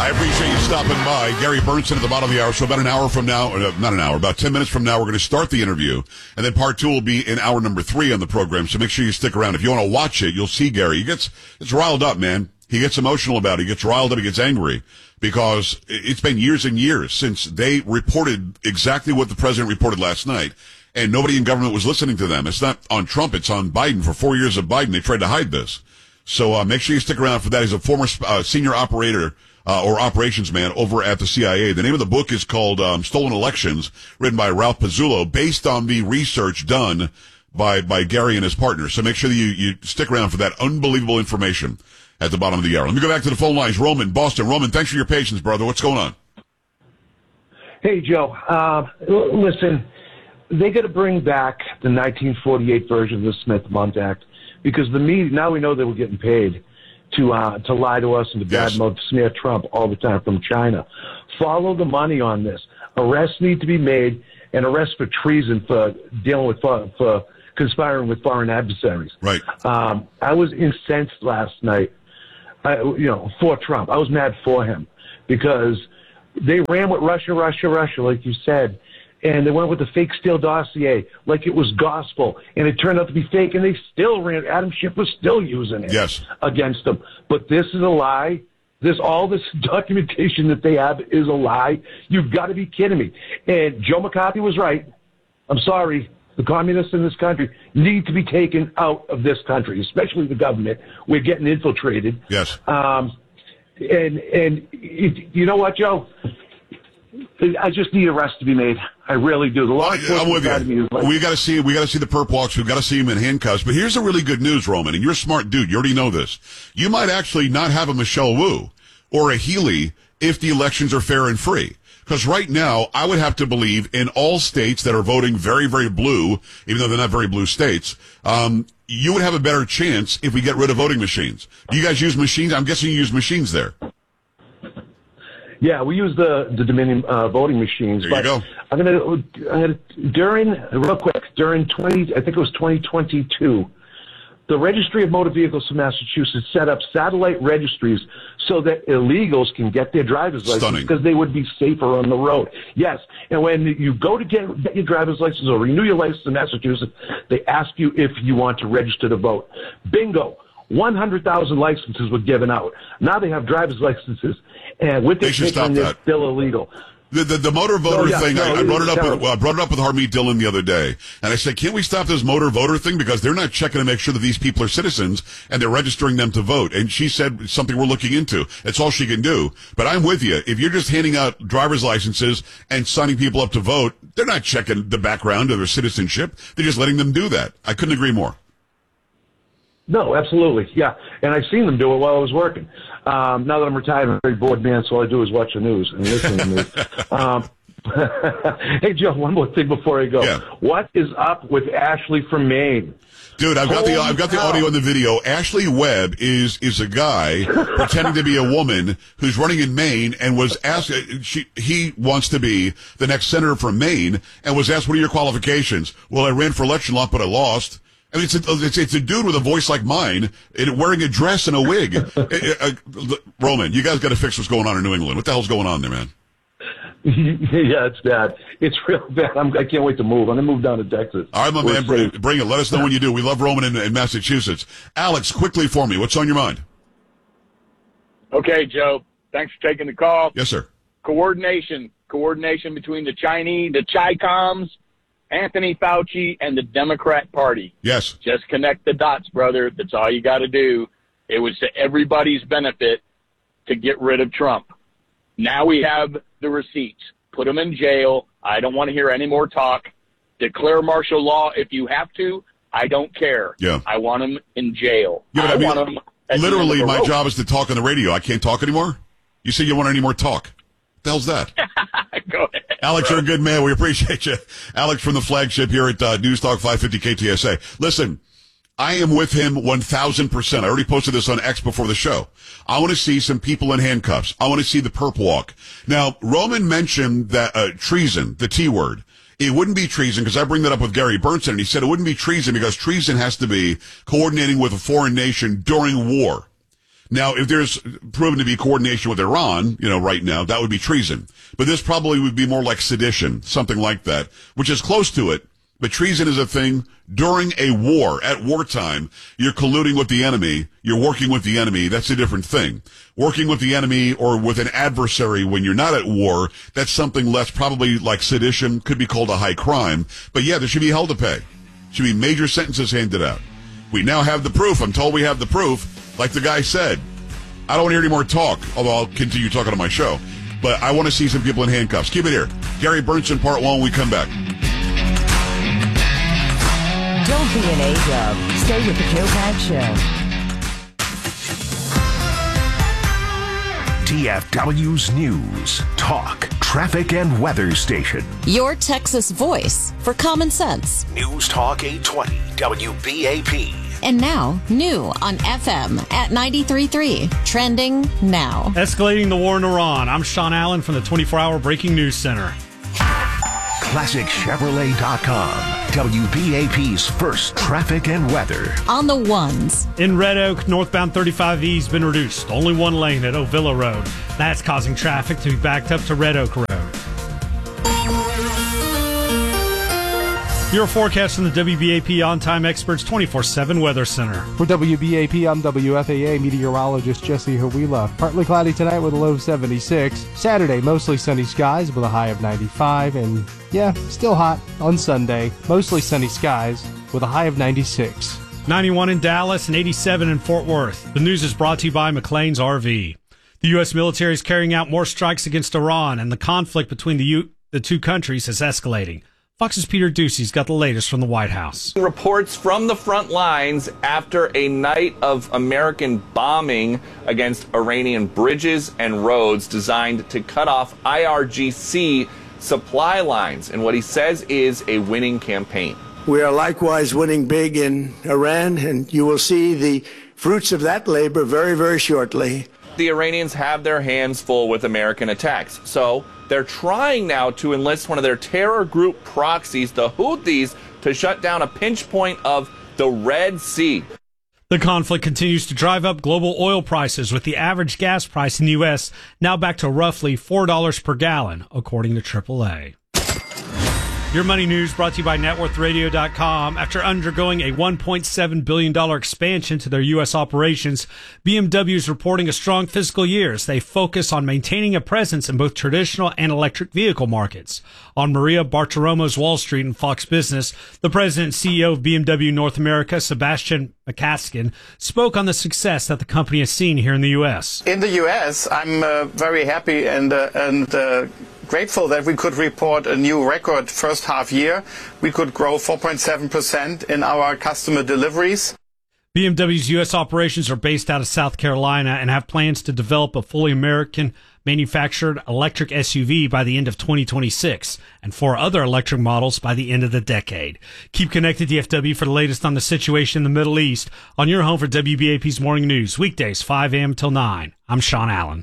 I appreciate you stopping by. Gary Bernstein at the bottom of the hour. So about an hour from now, not an hour, about 10 minutes from now, we're going to start the interview. And then part 2 will be in hour number 3 on the program. So make sure you stick around. If you want to watch it, you'll see Gary. He gets riled up, man. He gets emotional about it. He gets riled up. He gets angry because it's been years and years since they reported exactly what the president reported last night. And nobody in government was listening to them. It's not on Trump. It's on Biden. For 4 years of Biden, they tried to hide this. So make sure you stick around for that. He's a former senior operator or operations man over at the CIA. The name of the book is called Stolen Elections, written by Ralph Pizzulo, based on the research done by Gary and his partners. So make sure that you stick around for that unbelievable information at the bottom of the hour. Let me go back to the phone lines. Roman, Boston. Roman, thanks for your patience, brother. What's going on? Hey, Joe. Listen, they got to bring back the 1948 version of the Smith-Mundt Act because the media, now we know they were getting paid to lie to us and to badmouth, smear Trump all the time from China. Follow the money on this. Arrests need to be made, and arrests for treason for dealing with for conspiring with foreign adversaries. Right. I was incensed last night, for Trump. I was mad for him because they ran with Russia, like you said. And they went with the fake Steele dossier like it was gospel, and it turned out to be fake, and they still ran. Adam Schiff was still using it against them. But this is a lie. All this documentation that they have is a lie. You've got to be kidding me. And Joe McCarthy was right. I'm sorry. The communists in this country need to be taken out of this country, especially the government. We're getting infiltrated. Yes. And you know what, Joe? I just need arrests to be made. I really do. The law I'm with you. We got to see the perp walks. We've got to see him in handcuffs. But here's the really good news, Roman, and you're a smart dude. You already know this. You might actually not have a Michelle Wu or a Healy if the elections are fair and free. Because right now, I would have to believe in all states that are voting very, very blue, even though they're not very blue states, you would have a better chance if we get rid of voting machines. Do you guys use machines? I'm guessing you use machines there. Yeah, we use the Dominion voting machines. There you go. I'm gonna during 2022, the Registry of Motor Vehicles for Massachusetts set up satellite registries so that illegals can get their driver's license because they would be safer on the road. Yes, and when you go to get your driver's license or renew your license in Massachusetts, they ask you if you want to register to vote. Bingo. 100,000 licenses were given out. Now they have driver's licenses, and with their children, they're still illegal. The motor voter thing, I brought it up. I brought it up with Harmeet Dillon the other day, and I said, "Can't we stop this motor voter thing because they're not checking to make sure that these people are citizens and they're registering them to vote?" And she said something we're looking into. That's all she can do. But I'm with you. If you're just handing out driver's licenses and signing people up to vote, they're not checking the background of their citizenship. They're just letting them do that. I couldn't agree more. No, absolutely. Yeah. And I've seen them do it while I was working. Now that I'm retired, I'm a very bored man, so all I do is watch the news and listen to the news. Hey, Joe, one more thing before I go. Yeah. What is up with Ashley from Maine? Dude, I've got the audio and the video. Ashley Webb is a guy pretending to be a woman who's running in Maine and was asked, he wants to be the next senator from Maine and was asked, "What are your qualifications?" "Well, I ran for election a lot, but I lost." I mean, it's a dude with a voice like mine, wearing a dress and a wig. Roman, you guys got to fix what's going on in New England. What the hell's going on there, man? Yeah, it's bad. It's real bad. I can't wait to move. I'm going to move down to Texas. All right, my man, bring it. Let us know when you do. We love Roman in Massachusetts. Alex, quickly for me, what's on your mind? Okay, Joe. Thanks for taking the call. Yes, sir. Coordination between the Chinese, the Chi-Coms, Anthony Fauci, and the Democrat Party. Yes. Just connect the dots, brother. That's all you got to do. It was to everybody's benefit to get rid of Trump. Now we have the receipts. Put them in jail. I don't want to hear any more talk. Declare martial law if you have to. I don't care. Yeah. I want them in jail. Yeah, but I want them literally, my job is to talk on the radio. I can't talk anymore? You say you want any more talk. What the hell's that? Go ahead. Alex, bro. You're a good man. We appreciate you. Alex from the flagship here at News Talk 550 KTSA. Listen, I am with him 1,000%. I already posted this on X before the show. I want to see some people in handcuffs. I want to see the perp walk. Now, Roman mentioned that treason, the T word. It wouldn't be treason because I bring that up with Gary Bernstein, and he said it wouldn't be treason because treason has to be coordinating with a foreign nation during war. Now, if there's proven to be coordination with Iran, right now, that would be treason. But this probably would be more like sedition, something like that, which is close to it. But treason is a thing during a war. At wartime, you're colluding with the enemy. You're working with the enemy. That's a different thing. Working with the enemy or with an adversary when you're not at war, that's something less, probably like sedition, could be called a high crime. But yeah, there should be hell to pay. Should be major sentences handed out. We now have the proof. I'm told we have the proof. Like the guy said, I don't want to hear any more talk, although I'll continue talking on my show. But I want to see some people in handcuffs. Keep it here. Gary Berntsen, part 1, when we come back. Don't be an A-dub. Stay with the Joe Pags Show. DFW's News, Talk, Traffic, and Weather Station. Your Texas voice for common sense. News Talk 820, WBAP. And now, new on FM at 93.3. Trending now. Escalating the war in Iran. I'm Sean Allen from the 24-hour Breaking News Center. ClassicChevrolet.com. WBAP's first traffic and weather. On the ones. In Red Oak, northbound 35E has been reduced. Only one lane at Ovilla Road. That's causing traffic to be backed up to Red Oak Road. Your forecast from the WBAP On-Time Experts 24/7 Weather Center. For WBAP, I'm WFAA meteorologist Jesse Hawila. Partly cloudy tonight with a low of 76. Saturday, mostly sunny skies with a high of 95. And yeah, still hot on Sunday. Mostly sunny skies with a high of 96. 91 in Dallas and 87 in Fort Worth. The news is brought to you by McLean's RV. The U.S. military is carrying out more strikes against Iran, and the conflict between the two countries is escalating. Fox's Peter Ducey's got the latest from the White House. Reports from the front lines after a night of American bombing against Iranian bridges and roads designed to cut off IRGC supply lines, and what he says is a winning campaign. We are likewise winning big in Iran, and you will see the fruits of that labor very, very shortly. The Iranians have their hands full with American attacks, so they're trying now to enlist one of their terror group proxies, the Houthis, to shut down a pinch point of the Red Sea. The conflict continues to drive up global oil prices, with the average gas price in the U.S. now back to roughly $4 per gallon, according to AAA. Your Money News brought to you by NetWorthRadio.com. After undergoing a $1.7 billion expansion to their U.S. operations, BMW is reporting a strong fiscal year as they focus on maintaining a presence in both traditional and electric vehicle markets. On Maria Bartiromo's Wall Street and Fox Business, the president and CEO of BMW North America, Sebastian McCaskill, spoke on the success that the company has seen here in the U.S. In the U.S., I'm very happy and grateful that we could report a new record first half year. We could grow 4.7% in our customer deliveries. BMW's U.S. operations are based out of South Carolina and have plans to develop a fully American manufactured electric SUV by the end of 2026 and 4 other electric models by the end of the decade. Keep connected to DFW for the latest on the situation in the Middle East on your home for WBAP's Morning News, weekdays 5 a.m. till 9. I'm Sean Allen.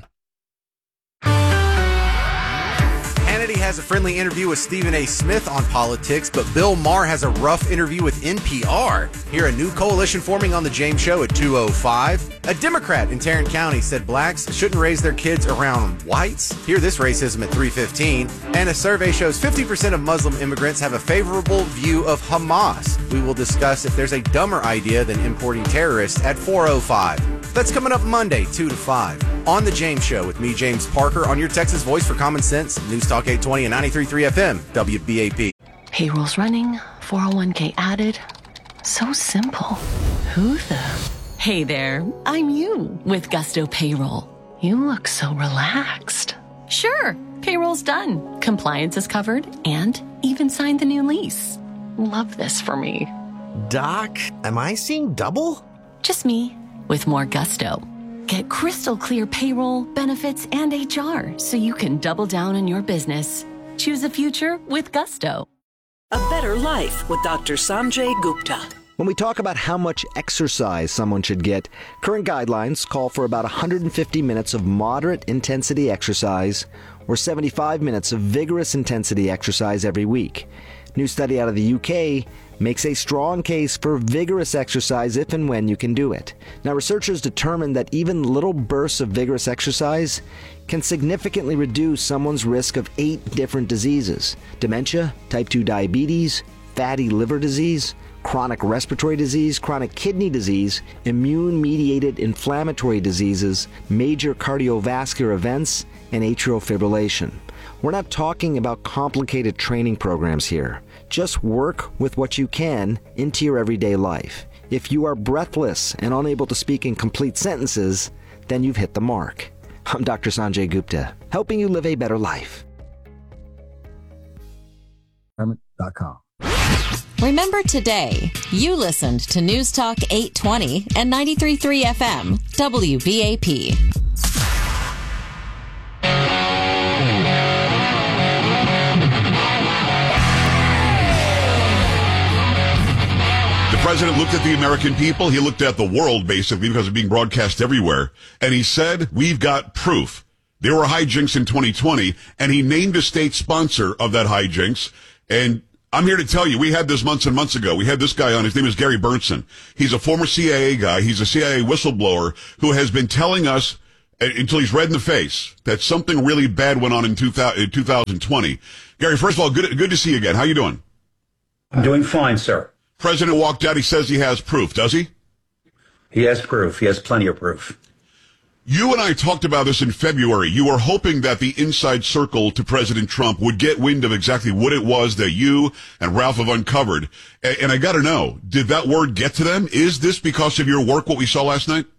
Hannity has a friendly interview with Stephen A. Smith on politics, but Bill Maher has a rough interview with NPR. Hear a new coalition forming on The James Show at 2:05. A Democrat in Tarrant County said blacks shouldn't raise their kids around whites. Hear this racism at 3:15. And a survey shows 50% of Muslim immigrants have a favorable view of Hamas. We will discuss if there's a dumber idea than importing terrorists at 4:05. That's coming up Monday, 2 to 5, on The James Show with me, James Parker, on your Texas voice for common sense, News Talk 820 and 93.3 FM, WBAP. Payroll's running, 401k added. So simple. Who the? Hey there, I'm you with Gusto Payroll. You look so relaxed. Sure, payroll's done. Compliance is covered and even signed the new lease. Love this for me. Doc, am I seeing double? Just me with more gusto. Get crystal clear payroll, benefits, and HR so you can double down on your business. Choose a future with Gusto. A better life with Dr. Sanjay Gupta. When we talk about how much exercise someone should get, current guidelines call for about 150 minutes of moderate intensity exercise or 75 minutes of vigorous intensity exercise every week. New study out of the UK makes a strong case for vigorous exercise if and when you can do it. Now, researchers determined that even little bursts of vigorous exercise can significantly reduce someone's risk of 8 different diseases: dementia, type 2 diabetes, fatty liver disease, chronic respiratory disease, chronic kidney disease, immune-mediated inflammatory diseases, major cardiovascular events, and atrial fibrillation. We're not talking about complicated training programs here. Just work with what you can into your everyday life. If you are breathless and unable to speak in complete sentences, then you've hit the mark. I'm Dr. Sanjay Gupta, helping you live a better life. Remember today, you listened to News Talk 820 and 93.3 FM, WBAP. The president looked at the American people. He looked at the world, basically, because it's being broadcast everywhere. And he said, we've got proof. There were hijinks in 2020, and he named a state sponsor of that hijinks. And I'm here to tell you, we had this months and months ago. We had this guy on. His name is Gary Berntsen. He's a former CIA guy. He's a CIA whistleblower who has been telling us, until he's red in the face, that something really bad went on in 2020. Gary, first of all, good to see you again. How you doing? I'm doing fine, sir. President walked out. He says he has proof. Does he? He has proof. He has plenty of proof. You and I talked about this in February. You were hoping that the inside circle to President Trump would get wind of exactly what it was that you and Ralph have uncovered. And I got to know, did that word get to them? Is this because of your work, what we saw last night?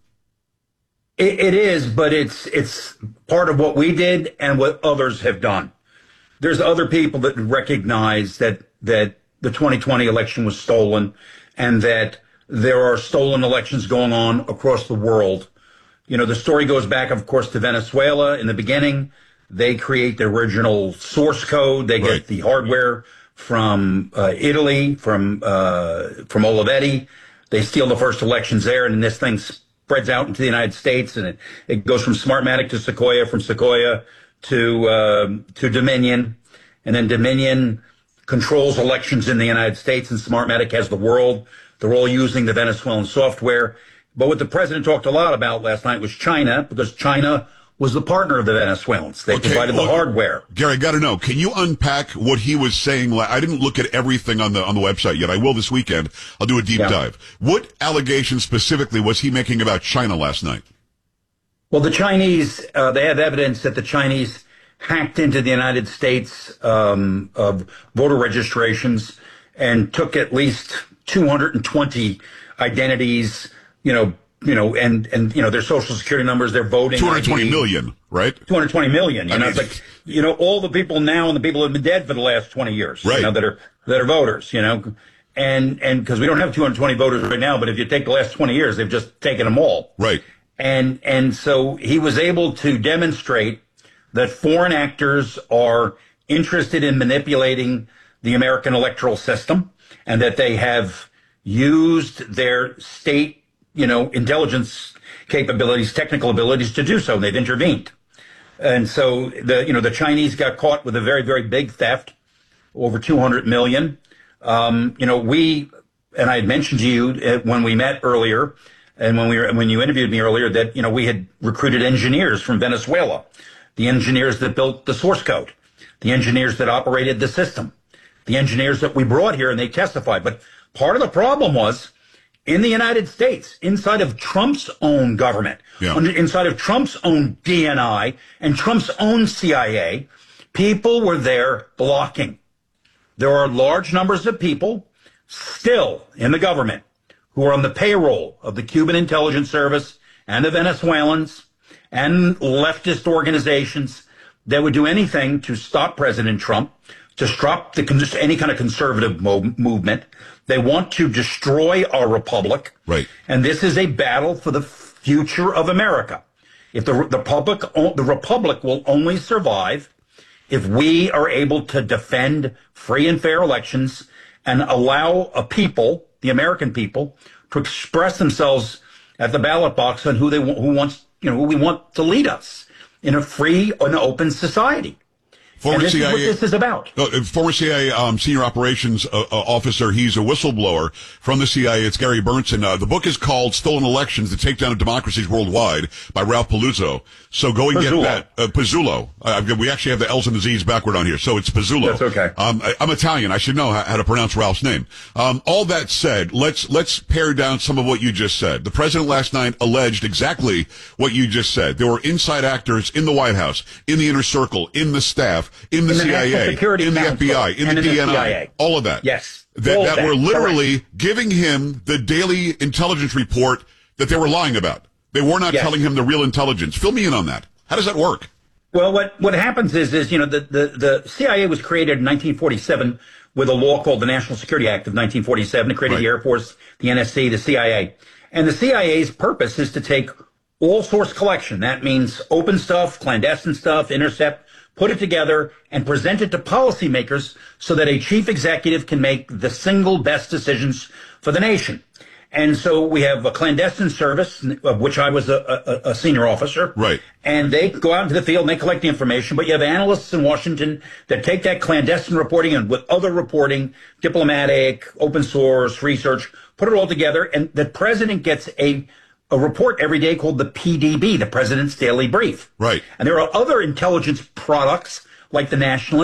It is, but it's part of what we did and what others have done. There's other people that recognize that the 2020 election was stolen and that there are stolen elections going on across the world. You know, the story goes back, of course, to Venezuela. In the beginning, they create the original source code. They get the hardware from Italy, from Olivetti. They steal the first elections there, and this thing spreads out into the United States, and it goes from Smartmatic to Sequoia, from Sequoia to Dominion, and then Dominion controls elections in the United States, and Smartmatic has the world. They're all using the Venezuelan software. But what the president talked a lot about last night was China, because China was the partner of the Venezuelans. They provided the hardware. Gary, I got to know, can you unpack what he was saying? I didn't look at everything on the website yet. I will this weekend. I'll do a deep dive. What allegations specifically was he making about China last night? Well, the Chinese, they have evidence that the Chinese hacked into the United States of voter registrations and took at least 220 identities, and their social security numbers, their voting 220 ID. million, right? 220 million. It's like, all the people now and the people who have been dead for the last 20 years, right, that are voters, and because we don't have 220 voters right now, but if you take the last 20 years, they've just taken them all. Right. And so he was able to demonstrate that foreign actors are interested in manipulating the American electoral system, and that they have used their state, intelligence capabilities, technical abilities to do so. And they've intervened. And so the Chinese got caught with a very, very big theft, over 200 million. And I had mentioned to you when we met earlier, and when you interviewed me earlier, that, we had recruited engineers from Venezuela, the engineers that built the source code, the engineers that operated the system, the engineers that we brought here, and they testified. But part of the problem was, in the United States, inside of Trump's own government, inside of Trump's own DNI and Trump's own CIA, people were there blocking. There are large numbers of people still in the government who are on the payroll of the Cuban intelligence service and the Venezuelans and leftist organizations that would do anything to stop President Trump, to stop any kind of conservative movement. They want to destroy our republic. Right. And this is a battle for the future of America. If the republic will only survive if we are able to defend free and fair elections and allow the American people, to express themselves at the ballot box on who we want to lead us in a free and open society. Former this CIA, is what this is about. Former CIA senior operations officer. He's a whistleblower from the CIA. It's Gary Burnson. The book is called Stolen Elections, The Takedown of Democracies Worldwide by Ralph Paluzzo. So go and get that. Pizzullo. We actually have the L's and the Z's backward on here. So it's Pizzullo. That's okay. I'm Italian. I should know how to pronounce Ralph's name. All that said, let's pare down some of what you just said. The president last night alleged exactly what you just said. There were inside actors in the White House, in the inner circle, in the staff, in the CIA, in the FBI, in the DNI, all of that. Yes. That were literally giving him the daily intelligence report that they were lying about. They were not telling him the real intelligence. Fill me in on that. How does that work? Well, what happens is the CIA was created in 1947 with a law called the National Security Act of 1947. It created the Air Force, the NSC, the CIA. And the CIA's purpose is to take all source collection. That means open stuff, clandestine stuff, intercept, put it together and present it to policymakers so that a chief executive can make the single best decisions for the nation. And so we have a clandestine service, of which I was a senior officer. Right. And they go out into the field and they collect the information. But you have analysts in Washington that take that clandestine reporting and with other reporting, diplomatic, open source, research, put it all together. And the president gets a report every day called the PDB, the President's Daily Brief. Right. And there are other intelligence products like the National